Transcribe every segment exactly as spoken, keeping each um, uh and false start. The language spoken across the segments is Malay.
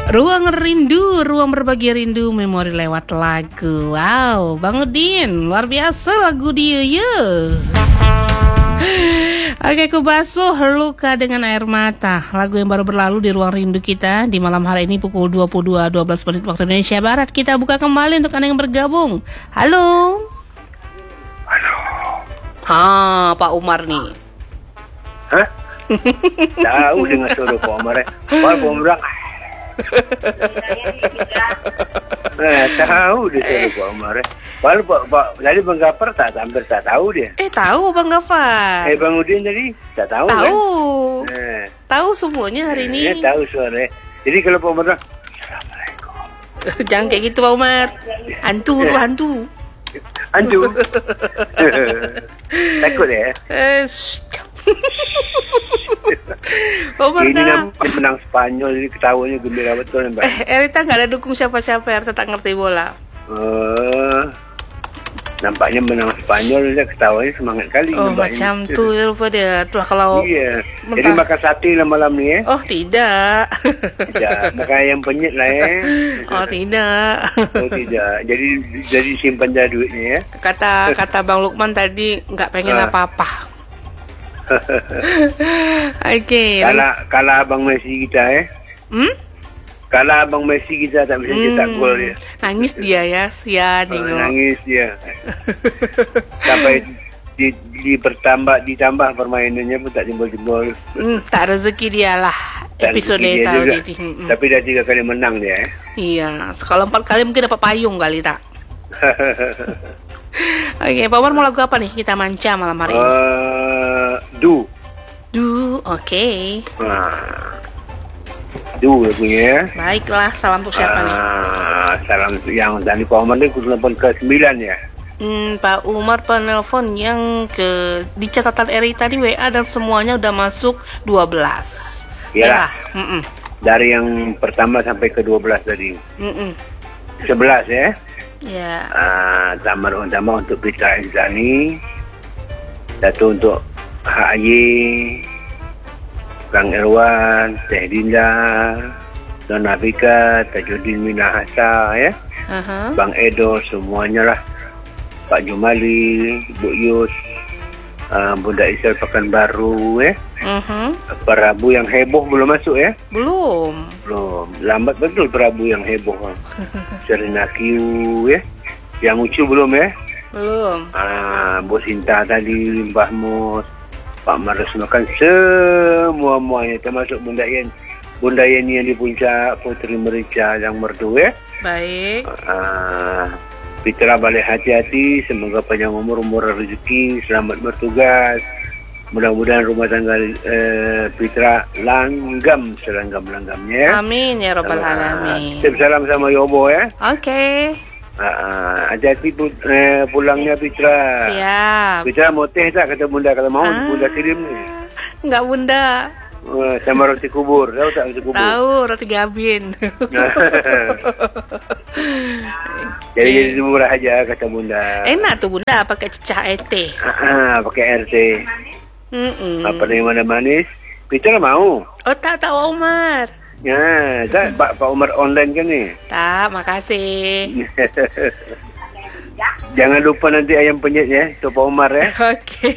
Ruang rindu, ruang berbagi rindu, memori lewat lagu. Wow, Bang Udin, luar biasa lagu dia ya. Oke, ku basuh luka dengan air mata. Lagu yang baru berlalu di ruang rindu kita di malam hari ini pukul dua puluh dua dua belas menit waktu Indonesia Barat. Kita buka kembali untuk Anda yang bergabung. Halo. Halo. Ha, Pak Umar nih. Hah? Tahu dengan suara Pak Umar. Pak Umar. Nah, tahu dia suara Pak Umar. Kalau Pak Pak tadi Bang Gafar tak hampir tak tahu dia. Eh, tahu Bang Gafar. Eh Bang Udin tadi tak tahu. Tahu. Kan? Nah. Tahu semuanya hari ini. Eh, tahu suara. Jadi kalau Pak Umar, Assalamualaikum. Jangan kayak gitu Pak Umar. Hantu tu hantu. Hantu. Takut ya? Eh, Umar ini dah. namanya menang Spanyol, jadi ketawanya gembira betul Mbak. Eh, Erita nggak ada dukung siapa-siapa, Erita tak ngerti bola. Uh, nampaknya menang Spanyol, dia ketawanya semangat kali. Oh, macam tu ya rupa dia. Itulah kalau iya. mentah. Jadi makan sate lah malam ni eh. Oh, tidak. Tidak, makan ayam penyet lah eh. Oh, tidak. Oh, tidak. Jadi jadi simpan dah duitnya ya. Kata kata Bang Lukman tadi nggak pengen Ah. apa-apa. Okey. Kalau kalau abang Messi kita eh. Hmm? Kalau abang Messi kita tak bisa cetak gol dia. Nangis dia ya, sia Oh, tengok. nangis dia. Sampai di, di bertambah ditambah permainannya pun tak jempol-jempol. Hmm, tak rezeki dia lah. Tak Episode rezeki dia tahun juga. ini. Hmm. Tapi dah tiga kali menang dia eh. Iya, kalau empat kali mungkin dapat payung kali tak. Oke, Pak Umar mau lagu apa nih? Kita manca malam hari ini. Uh, du. Du, oke. Ah. Du lagunya ya. Baiklah, salam untuk siapa nih? Ah, salam yang tadi Pak Umar ni telepon ke sembilan ya. Hmm, Pak Umar penelpon yang ke di catatan Eri tadi W A dan semuanya udah masuk dua belas. Iyalah. Mm-mm. Dari yang pertama sampai ke dua belas tadi. Mm-mm. sebelas ya. Ya. Ah, tamar utama untuk Pita Izzani. Satu untuk H Y, Bang Erwan, Teh Dinda, Don Nafika, Tajuddin Minahasa ya. Aha. Bang Edo, semuanya lah. Pak Jumali, Bu Yus, uh, Bunda Isel Pekanbaru ya. Mhm. Prabu yang heboh belum masuk ya. Belum. Belum. Lambat betul Prabu yang heboh. Serena Q ya. Yang Ucu belum ya. Belum. Ah, Bu Sinta tadi, Mbah Mus, Pak Maras makan semua-muanya termasuk Bunda Yen. Bunda Yen yang di puncak, Putri Merica yang merdu ya. Baik. Ah, Fitra balik hati-hati, semoga panjang umur, umur rezeki, selamat bertugas. Mudah-mudahan rumah tangga eh, Fitra langgam selanggam-langgamnya ya. Amin ya rabbal Ah, alamin. tip salam sama Yobo ya. Oke. Ah, hati-hati pu- eh, pulangnya Fitra. Siap. Fitra mau teh tak kata Bunda, kalau mau Ah. Bunda kirim ni. Enggak Bunda. Uh, sama roti kubur, tahu tak roti kubur? Tahu roti gabin. Jadi jadi murah aja kata Bunda. Enak tuh Bunda pakai cecah ete. Ah, pakai R T. Mm-mm. Apa nih mana manis? Fitra mau? Oh tak tak Pak Umar. Ya, tak Pak Pak Umar online kan ni. Tak, makasih. Jangan lupa nanti ayam penyet ya, tu Pak Umar ya. Oke.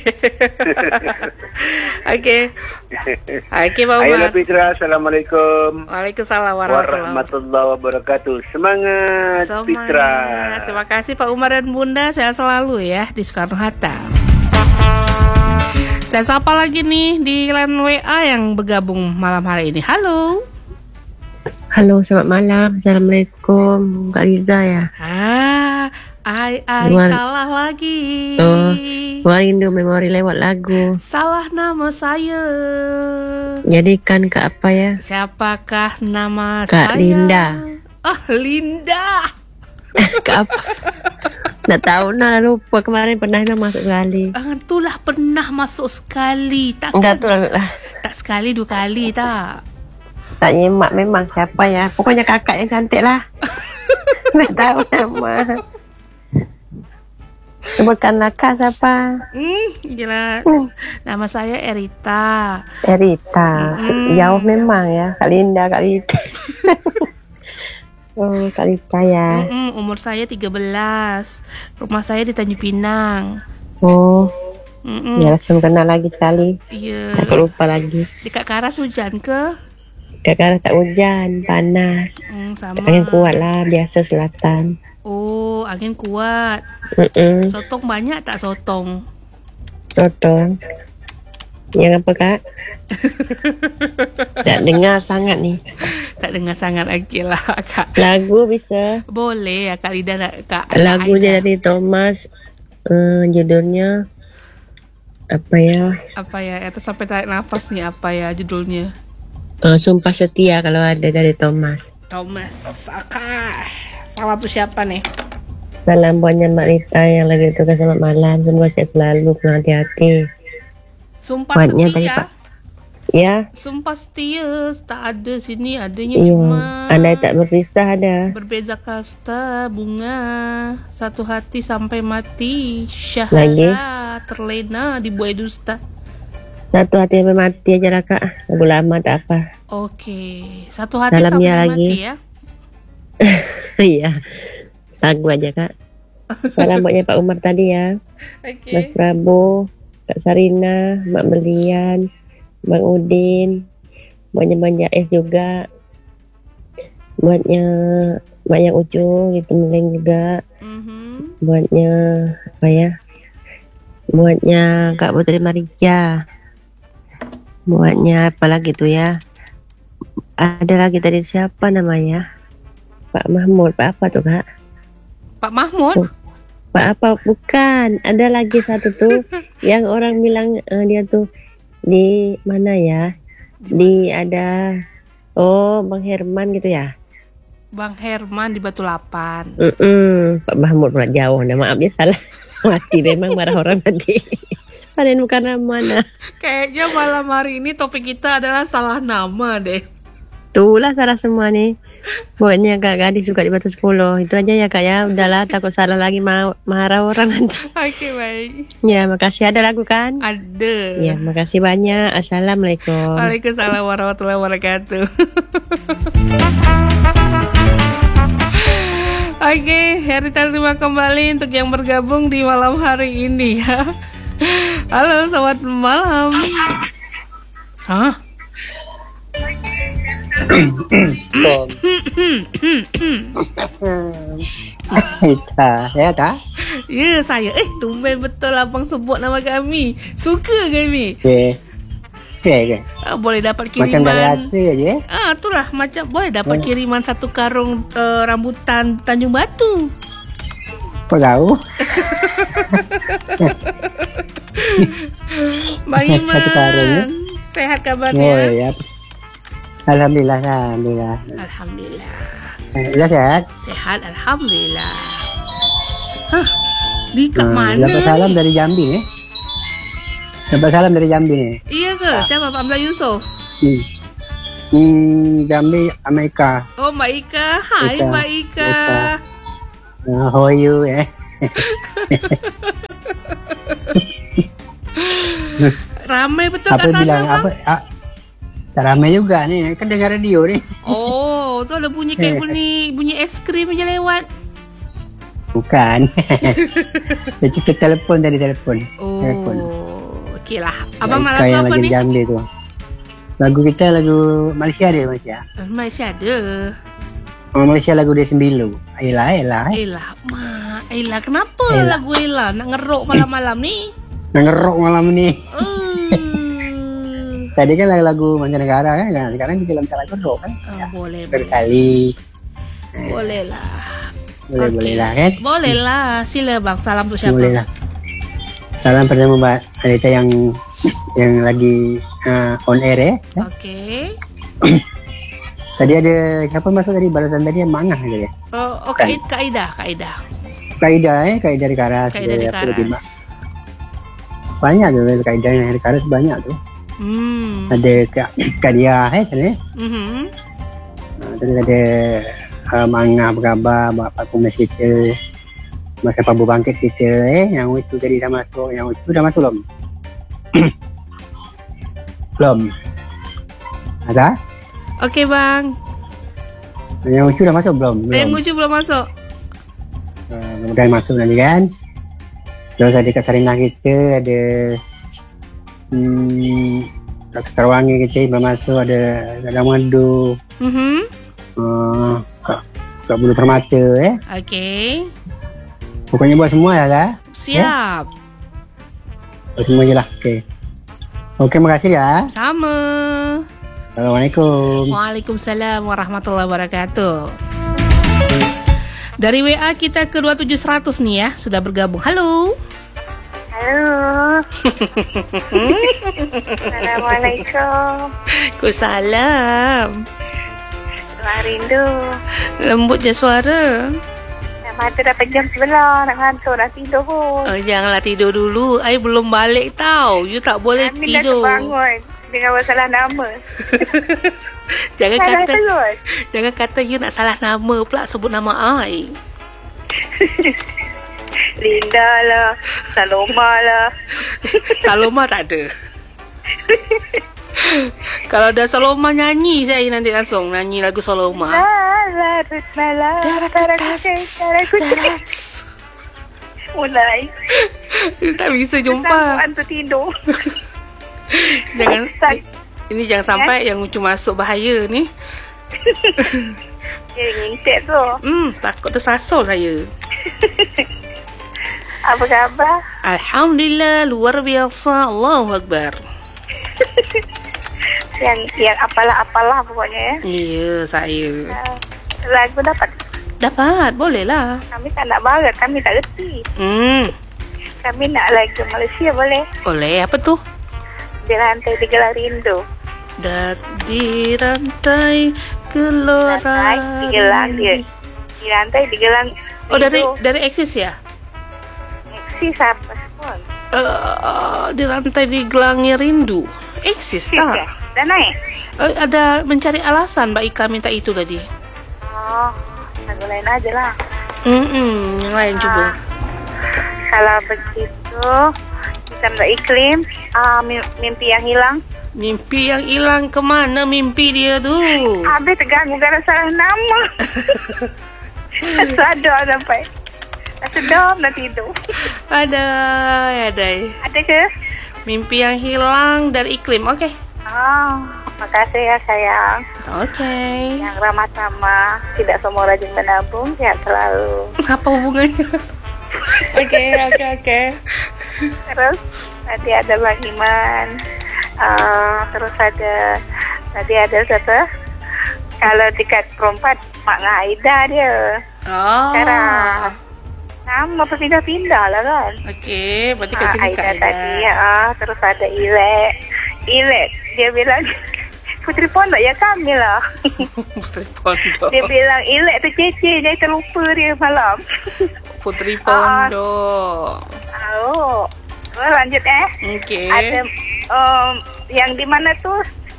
Oke. Oke Pak Ayolah Umar. Fitra, Assalamualaikum Waalaikumsalam warahmatullahi warahmatullahi wabarakatuh. Semangat, Semangat. Fitra. Terima kasih Pak Umar dan Bunda. Sehat selalu ya di Soekarno-Hatta. Saya sapa lagi nih di line W A yang bergabung malam hari ini. Halo. Halo, selamat malam. Assalamualaikum, Kak Riza ya. Ah, ai ai Luar- salah lagi. Oh, Wah rindu memori lewat lagu. Salah nama saya. Jadikan Kak apa ya? Siapakah nama Kak saya? Linda. Oh, Linda. Kak apa? Tak tahu nah, lupa kemarin pernah memang masuk sekali. Ah, itulah pernah masuk sekali. Tak Enggak tu lah. tak sekali dua kali tak. Tak nyemak memang siapa ya. Pokoknya kakak yang cantik lah. Tak tahu nama. Sebutkanlah Kak siapa? Hmm, jelas. Hmm. Nama saya Erita. Erita. Hmm. Jauh memang ya. Kak Linda, Kak Linda. Oh, Kak Lita ya. Mm-mm, umur saya tiga belas. Rumah saya di Tanjung Pinang. Oh, Mm-mm. ya langsung kenal lagi sekali. Iya. Takut lupa lagi. Di Kak Karas hujan ke? Kadang-kadang tak hujan, panas. Hmm, sama. Angin kuat lah, biasa selatan. Oh, angin kuat. Mm-mm. Sotong banyak tak sotong? Totong. Yang apa Kak? Tak dengar sangat ni. Tak dengar sangat lagi lah Kak. Lagu bisa. Boleh ya Kak Lida nak Kak. Lagu Aida. dari Thomas. Uh, judulnya apa ya? Apa ya? Atau sampai tarik nafas nih, apa ya judulnya? Uh, Sumpah Setia kalau ada dari Thomas. Thomas. Oke. Salah tuh siapa nih? Salam buatnya Mbak Rita yang lagi tugas selamat malam. Semoga sehat selalu, pulang hati-hati. Sumpah Buatnya setia. tadi Pak. Ya. Sumpah setia. Tak ada sini, adanya Iya. cuma Andai tak berpisah ada. berbeza kasta, bunga, satu hati sampai mati, Lagi? syahala terlena di buai dusta. Satu hati sampai mati aja lah Kak. Lagu lama tak apa. Oke, satu hati Salamnya sampai lagi. mati ya. Iya. Lagu aja Kak. Salam buatnya Pak Umar tadi ya. Oke. Mas Prabu, Kak Sarina, Mak Melian, Bang Udin, buatnya Bang Jais juga, buatnya Mak Yang Ucu di Temeling juga, Mhm. buatnya apa ya, buatnya Kak Putri Marija, buatnya apa lagi tuh ya, ada lagi tadi siapa namanya, Pak Mahmud, Pak apa tuh Kak? Pak Mahmud. Pak apa? Bukan. Ada lagi satu tuh yang orang bilang uh, dia tuh di mana ya? Di ada oh Bang Herman gitu ya? Bang Herman di Batu Lapan. Mm-mm. Pak Mahmud pula jauh. Nah, maaf dia salah. Mati memang marah orang nanti. Kalian bukan nama nah. Kayaknya malam hari ini topik kita adalah salah nama deh. Itulah salah semua nih. Buatnya Kak Gadis suka di Batu sepuluh. Itu aja ya Kak ya. Udahlah takut salah lagi ma- marah orang nanti. Oke, baik. Ya makasih. Ada lagu kan? Ada. Ya makasih banyak. Assalamualaikum. Waalaikumsalam warahmatullahi wabarakatuh. Oke, Herita terima kembali untuk yang bergabung di malam hari ini ya. Halo, selamat malam. Hah? Kita, ya tak? Ya, saya. Eh, tumben betul abang sebut nama kami. Suka kami. Okey. Okey, okey. Ah, boleh dapat Macam kiriman. dari rasa je. Ah, itulah macam boleh dapat Hmm. kiriman satu karung uh, rambutan Tanjung Batu. Apa tahu? Bang Iman. Satu karung, ya? Sehat Oh, kabarnya? ya. Alhamdulillah, alhamdulillah. Alhamdulillah. Eh, Dah sehat? Sehat, alhamdulillah. Hah, di kat Hmm, mana? Dapat salam ni? dari Jambi ni. Dapat salam dari Jambi ni. Iya ke? Siapa Pak Amla Yusof? Hmm. Hmm, Jambi, Amerika. Oh, Mbak Ika. Hai Ika. Mbak Ika. Ika. Uh, how are you? Eh? Ramai betul Apa kat sana, bilang? Bang? Apa? Ah, tak ramai juga ni. Kan dengar radio ni. Oh, tu ada bunyi kayak bunyi bunyi es krim je lewat. Bukan. Dia cerita telefon tadi, telefon. Oh, Telefon. okey lah. Abang nak Ika lagu yang apa lagi ni? di Jambi tu. Lagu kita lagu Malaysia dia, Malaysia. Malaysia ada. Oh, Malaysia lagu dia Sembilu. Elah, elah. Eh. Elah, mak. Elah, kenapa Elah. lagu Elah? Nak ngerok malam-malam ni? Nak ngerok malam ni. Uh. Tadi kan lagu mancanegara kan. Nah, sekarang kita dalam cara ngerok kan. Oh, boleh, boleh. Berkali. Boleh lah. Boleh, Okey. boleh lah kan. Boleh lah. Sila bang, salam tu siapa? Boleh lah. Salam pertama Mbak Alita yang yang lagi uh, on air eh. Okey. Tadi ada siapa masuk tadi balasan tadi yang mangah tadi. Oh, oh Kak Ida, Kak Ida, Kak Ida. Kaidah eh, Kaidah dari Karas. Kak Ida di Apa lagi, Karas. Mbak? Banyak tu Kaidah yang dari Karas banyak tu. Hmm. Ada Kak Kak Dia eh tadi. Mhm. Uh, terus ada uh, mangah berkhabar Bapak Kumis kita. Masa Pabu Bangkit kita eh yang itu tadi dah masuk, yang itu dah masuk belum? Belum. Ada? Okey bang. Yang lucu dah masuk belum? Belum. Yang lucu belum masuk. Uh, mudah-mudahan masuk nanti kan. Terus ada kat Sarinah kita ada hmm, kat Sekarwangi kita belum masuk, ada Gadang Madu. Mhm. Uh, kat, kat Bulu Permata eh. Okey. Pokoknya buat semua lah lah. Siap. Eh? Buat semua je lah. Okey. Okey, makasih ya. Sama. Assalamualaikum. Waalaikumsalam warahmatullahi wabarakatuh. Dari W A kita ke dua tujuh seratus nih ya, sudah bergabung. Halo. Halo. Assalamualaikum. Waalaikumsalam. Tuan rindu. Lembut je suara. Dah mata dah pejam sebelah, nak ngantuk, dah tidur pun. Oh, janganlah tidur dulu. I belum balik tau. You tak boleh Amin tidur. dah terbangun dengan masalah nama. Jangan Salah kata terus. Jangan kata you nak salah nama pula sebut nama I. Linda lah, Saloma lah. Saloma tak ada. Kalau ada Saloma nyanyi saya nanti langsung nyanyi lagu Saloma. Larut malam, Darat tara atas, kucing, tara kucing. darat. Mulai. Tak bisa Sanggup jumpa. hantu tidur. Jangan Tak. ini jangan sampai yang lucu masuk bahaya ni. Dia ngintik tu. Hmm, takut tersasul saya. Apa khabar? Alhamdulillah, luar biasa. Allahu Akbar. Yang yang apalah-apalah pokoknya ya. Ya, saya. Uh, Lagu dapat. Dapat, boleh lah. Kami tak nak barat, kami tak reti. Hmm, Kami nak lagu Malaysia boleh? boleh. Apa tu? Di lantai digelar rindu. Dan di rantai gelora. Lantai digelang dia. Di lantai digelang Oh, dari rindu. dari Axis ya? Si siapa pun. Uh, di rantai digelangi rindu. Axis Si tak? dah. Dah naik? Uh, ada mencari alasan Mbak Ika minta itu tadi. Oh, lagu lain aja lah. Hmm, yang lain coba. Kalau begitu, kita minta iklim. Ah, mim- mimpi yang hilang. Mimpi yang hilang kemana mimpi dia tu? Habis terganggu gara salah nama. Sadar sampai. Dah sedap nak tidur. Ada, ada. Ada ke? Mimpi yang hilang dari iklim. Okey. Oh, makasih ya sayang. Okey. Yang ramah tamah, tidak semua rajin menabung, sehat selalu. Apa hubungannya? Okey, okey, okey. Terus nanti ada Bang Iman. Uh, terus ada nanti ada siapa? Kalau dekat perempat Mak Ngaida dia. Oh. Sekarang nama berpindah-pindah lah kan. Okey, berarti kat Ah, sini Kak Aida Aida. tadi ya. Ah, terus ada Ilek. Ilek dia bilang Putri Pondok ya kami lah. Putri Pondok. Dia bilang Ilek tu cece, dia terlupa dia malam. Putri Pondok. Oh, oh lanjut eh. Okey. Ada um, yang di mana tu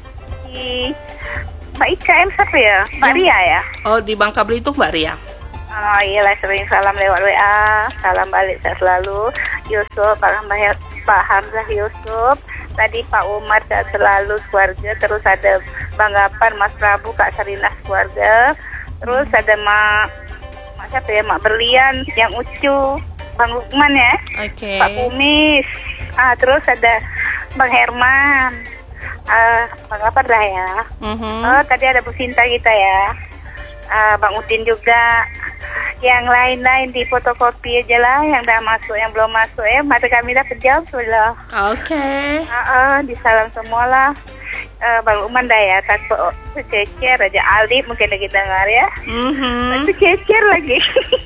di Mbak Ika M siapa ya? Mbak Ria ya? Oh, di Bangka Belitung Mbak Ria. Oh iyalah, sering salam lewat W A. Salam balik saya selalu. Yusuf, Pak Hamzah, Pak Hamzah Yusuf. Tadi Pak Umar sehat selalu keluarga. Terus ada Bang Gapar, Mas Prabu, Kak Sarinah keluarga. Terus ada Mak Mak siapa ya? Mak Berlian, yang Ucu, Bang Lukman ya. Okey. Pak Kumis. Ah, terus ada Bang Herman. Ah, Bang Gapar dah ya. Mhm. Oh, tadi ada Bu Sinta kita ya. Uh, Bang Udin juga. Yang lain-lain di fotokopi aja lah. Yang dah masuk, yang belum masuk ya. Mata kami dah pejam sebelah. Okey. Uh, uh, disalam semualah. Uh, Bang Uman dah ya. Takut oh, cecer Raja Alif mungkin lagi dengar ya. Mhm. Itu cecer lagi.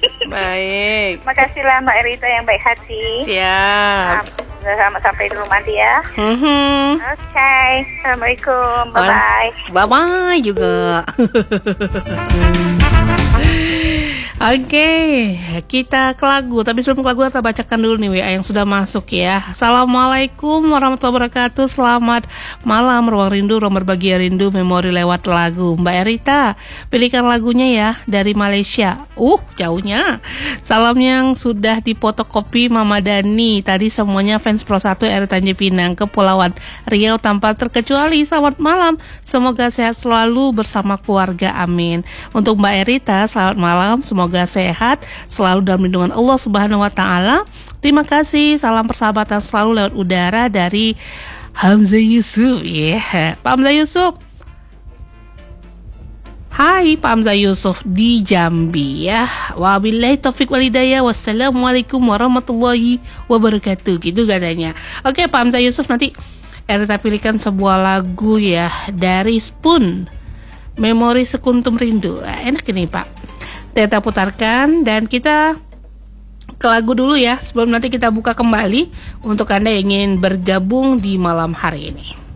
Baik. Makasihlah Mbak Rita yang baik hati. Siap. Uh, selamat sampai di rumah dia. Mhm. Oke. Assalamualaikum. Bye-bye. Bye-bye juga. Oke, kita ke lagu. Tapi sebelum ke lagu kita bacakan dulu nih W A yang sudah masuk ya. Assalamualaikum warahmatullahi wabarakatuh. Selamat malam Ruang Rindu, Ruang Berbagi Rindu, Memori lewat lagu. Mbak Erita, pilihkan lagunya ya dari Malaysia. Uh, jauhnya. Salam yang sudah dipotokopi Mama Dani. Tadi semuanya fans Pro satu R Tanjung Pinang, Kepulauan Riau tanpa terkecuali. Selamat malam. Semoga sehat selalu bersama keluarga. Amin. Untuk Mbak Erita, selamat malam. Semoga Semoga sehat, selalu dalam lindungan Allah Subhanahu wa Ta'ala. Terima kasih. Salam persahabatan selalu lewat udara dari Hamzah Yusuf. Yeah. Pak Hamzah Yusuf. Hai Pak Hamzah Yusuf di Jambi ya. Wabillahi taufiq wal hidayah. Wassalamualaikum warahmatullahi wabarakatuh. Gitu katanya. Oke Pak Hamzah Yusuf, nanti Erita pilihkan sebuah lagu ya dari Spoon, Memori Sekuntum Rindu. Enak ini Pak. Kita putarkan dan kita ke lagu dulu ya, sebelum nanti kita buka kembali untuk Anda yang ingin bergabung di malam hari ini.